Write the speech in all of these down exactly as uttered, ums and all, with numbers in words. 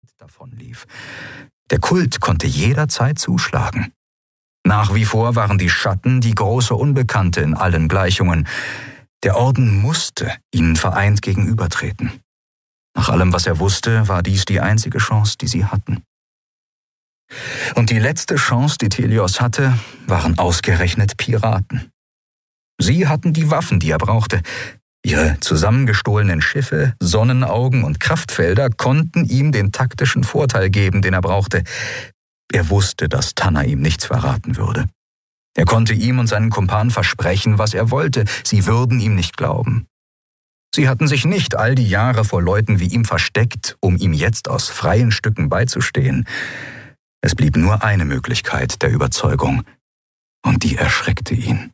davonlief. Der Kult konnte jederzeit zuschlagen. Nach wie vor waren die Schatten die große Unbekannte in allen Gleichungen. Der Orden musste ihnen vereint gegenübertreten. Nach allem, was er wusste, war dies die einzige Chance, die sie hatten. Und die letzte Chance, die Thelios hatte, waren ausgerechnet Piraten. Sie hatten die Waffen, die er brauchte. Ihre zusammengestohlenen Schiffe, Sonnenaugen und Kraftfelder konnten ihm den taktischen Vorteil geben, den er brauchte. Er wusste, dass Tanna ihm nichts verraten würde. Er konnte ihm und seinen Kumpanen versprechen, was er wollte. Sie würden ihm nicht glauben. Sie hatten sich nicht all die Jahre vor Leuten wie ihm versteckt, um ihm jetzt aus freien Stücken beizustehen. Es blieb nur eine Möglichkeit der Überzeugung, und die erschreckte ihn.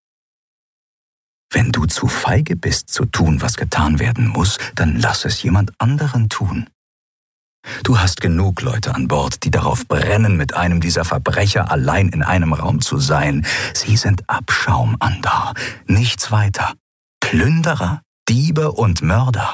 Wenn du zu feige bist, zu tun, was getan werden muss, dann lass es jemand anderen tun. Du hast genug Leute an Bord, die darauf brennen, mit einem dieser Verbrecher allein in einem Raum zu sein. Sie sind Abschaum, Andar, nichts weiter. Plünderer, Diebe und Mörder.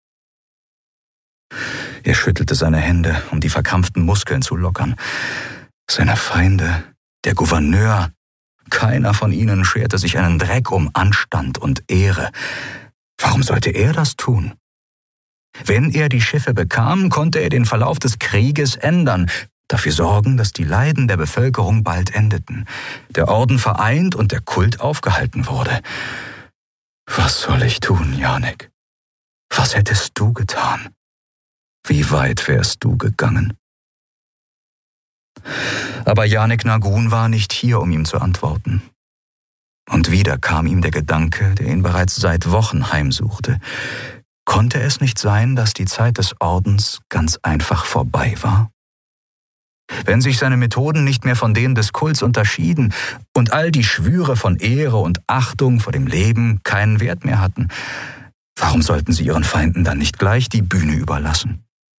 Er schüttelte seine Hände, um die verkrampften Muskeln zu lockern. Seine Feinde, der Gouverneur, keiner von ihnen scherte sich einen Dreck um Anstand und Ehre. Warum sollte er das tun? Wenn er die Schiffe bekam, konnte er den Verlauf des Krieges ändern, dafür sorgen, dass die Leiden der Bevölkerung bald endeten, der Orden vereint und der Kult aufgehalten wurde. Was soll ich tun, Janek? Was hättest du getan? Wie weit wärst du gegangen? Aber Janek Nagun war nicht hier, um ihm zu antworten. Und wieder kam ihm der Gedanke, der ihn bereits seit Wochen heimsuchte. Konnte es nicht sein, dass die Zeit des Ordens ganz einfach vorbei war? Wenn sich seine Methoden nicht mehr von denen des Kults unterschieden und all die Schwüre von Ehre und Achtung vor dem Leben keinen Wert mehr hatten, warum sollten sie ihren Feinden dann nicht gleich die Bühne überlassen?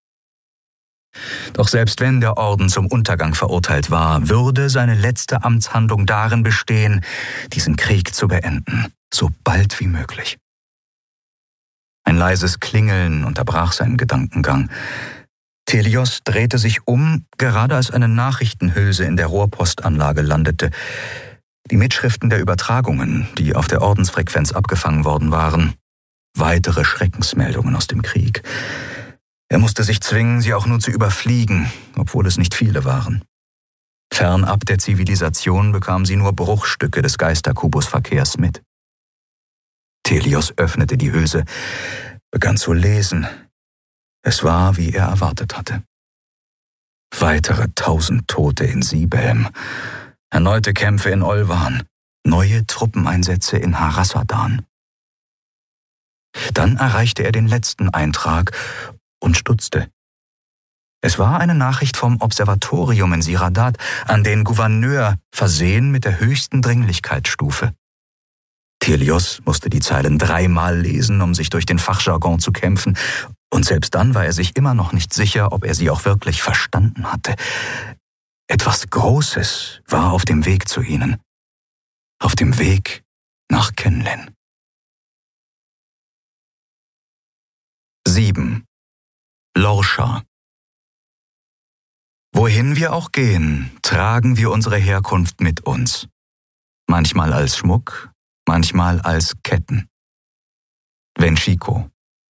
Doch selbst wenn der Orden zum Untergang verurteilt war, würde seine letzte Amtshandlung darin bestehen, diesen Krieg zu beenden, so bald wie möglich. Ein leises Klingeln unterbrach seinen Gedankengang. Thelios drehte sich um, gerade als eine Nachrichtenhülse in der Rohrpostanlage landete. Die Mitschriften der Übertragungen, die auf der Ordensfrequenz abgefangen worden waren. Weitere Schreckensmeldungen aus dem Krieg. Er musste sich zwingen, sie auch nur zu überfliegen, obwohl es nicht viele waren. Fernab der Zivilisation bekam sie nur Bruchstücke des Geisterkubusverkehrs mit. Thelios öffnete die Hülse, begann zu lesen. Es war, wie er erwartet hatte. Weitere tausend Tote in Sibelm, erneute Kämpfe in Olwan, neue Truppeneinsätze in Harassadan. Dann erreichte er den letzten Eintrag und stutzte. Es war eine Nachricht vom Observatorium in Siradat an den Gouverneur, versehen mit der höchsten Dringlichkeitsstufe. Thelios musste die Zeilen dreimal lesen, um sich durch den Fachjargon zu kämpfen, und selbst dann war er sich immer noch nicht sicher, ob er sie auch wirklich verstanden hatte. Etwas Großes war auf dem Weg zu ihnen. Auf dem Weg nach Kenlen. sieben. Lorscha. Wohin wir auch gehen, tragen wir unsere Herkunft mit uns. Manchmal als Schmuck, manchmal als Ketten. Wenchiko.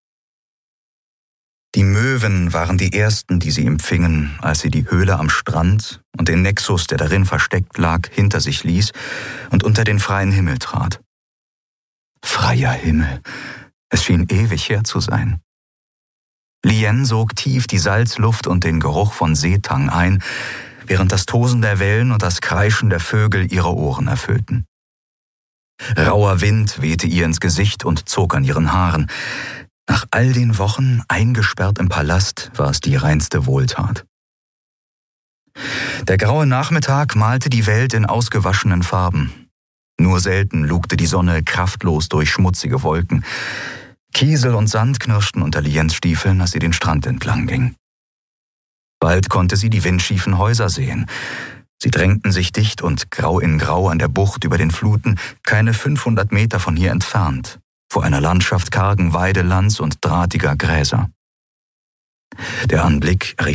Die Möwen waren die ersten, die sie empfingen, als sie die Höhle am Strand und den Nexus, der darin versteckt lag, hinter sich ließ und unter den freien Himmel trat. Freier Himmel, es schien ewig her zu sein. Lien sog tief die Salzluft und den Geruch von Seetang ein, während das Tosen der Wellen und das Kreischen der Vögel ihre Ohren erfüllten. Rauer Wind wehte ihr ins Gesicht und zog an ihren Haaren. Nach all den Wochen, eingesperrt im Palast, war es die reinste Wohltat. Der graue Nachmittag malte die Welt in ausgewaschenen Farben. Nur selten lugte die Sonne kraftlos durch schmutzige Wolken. Kiesel und Sand knirschten unter Liens Stiefeln, als sie den Strand entlang ging. Bald konnte sie die windschiefen Häuser sehen. Sie drängten sich dicht und grau in grau an der Bucht über den Fluten, keine fünfhundert Meter von hier entfernt, vor einer Landschaft kargen Weidelands und drahtiger Gräser. Der Anblick